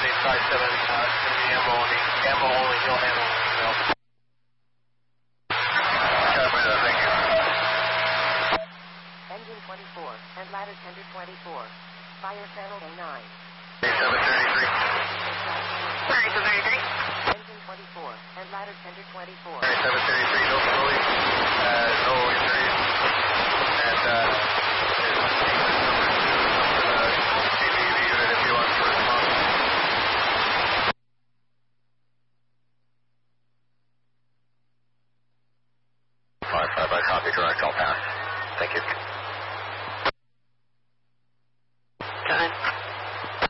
857, it's going to be ammo only. Ammo only, no ammo. No. Copy that, thank you. Engine 24, and ladder tender 24. Fire channel A9. 8733. 3733. Engine 24, and ladder tender 24. 3733, no police, no injuries, and